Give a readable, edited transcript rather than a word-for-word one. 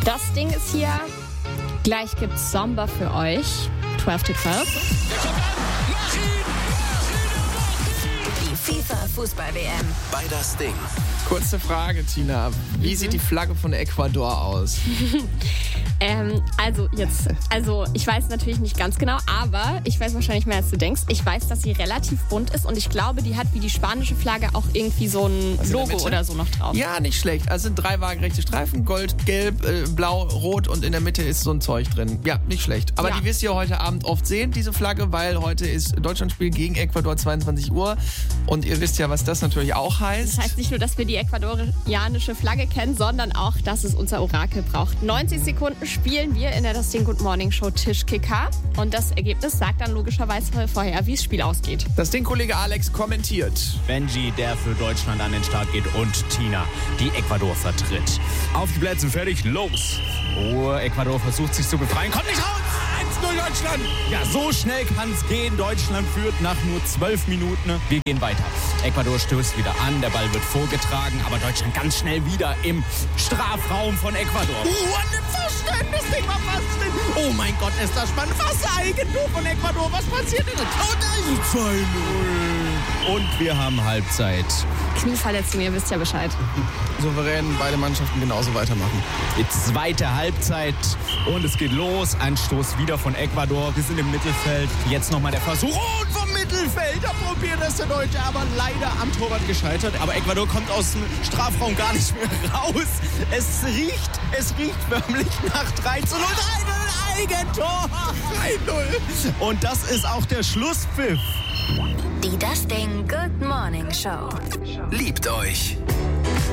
Das Ding ist hier. Gleich gibt's Samba für euch. 12 to 12. Die FIFA-Fußball-WM. Bei das Ding. Kurze Frage, Tina. Wie sieht die Flagge von Ecuador aus? Also ich weiß natürlich nicht ganz genau, aber ich weiß wahrscheinlich mehr, als du denkst. Ich weiß, dass sie relativ bunt ist und ich glaube, die hat wie die spanische Flagge auch irgendwie so ein Logo oder so noch drauf. Ja, nicht schlecht. Also sind 3 waagerechte Streifen, Gold, Gelb, Blau, Rot und in der Mitte ist so ein Zeug drin. Ja, nicht schlecht. Aber die wirst ihr heute Abend oft sehen, diese Flagge, weil heute ist Deutschlandspiel gegen Ecuador 22 Uhr und ihr wisst ja, was das natürlich auch heißt. Das heißt nicht nur, dass wir die ecuadorianische Flagge kennen, sondern auch, dass es unser Orakel braucht. 90 Sekunden spielen wir in der Das Ding Good Morning Show Tischkicker und das Ergebnis sagt dann logischerweise vorher, wie das Spiel ausgeht. Das Ding-Kollege Alex kommentiert. Benji, der für Deutschland an den Start geht und Tina, die Ecuador vertritt. Auf die Plätze, fertig, los! Oh, Ecuador versucht sich zu befreien, kommt nicht raus! 1-0 Deutschland! Ja, so schnell kann es gehen. Deutschland führt nach nur 12 Minuten. Wir gehen weiter. Ecuador stößt wieder an, der Ball wird vorgetragen, aber Deutschland ganz schnell wieder im Strafraum von Ecuador. An den Pfosten, das Ding war fast drin. Oh mein Gott, ist das spannend. Fast Eigentor von Ecuador. Was passiert denn? Oh, da ist 2-0. Und wir haben Halbzeit. Knieverletzung, ihr wisst ja Bescheid. Souverän, beide Mannschaften genauso weitermachen. Die zweite Halbzeit und es geht los. Ein Stoß wieder von Ecuador. Wir sind im Mittelfeld. Jetzt nochmal der Versuch. Und vom Mittelfeld. Da probiert das der Deutsche, aber leider am Torwart gescheitert. Aber Ecuador kommt aus dem Strafraum gar nicht mehr raus. Es riecht förmlich nach 3-0. 3-0 Eigentor. 3-0. Und das ist auch der Schlusspfiff. Die Das Ding Good Morning Show. Liebt euch.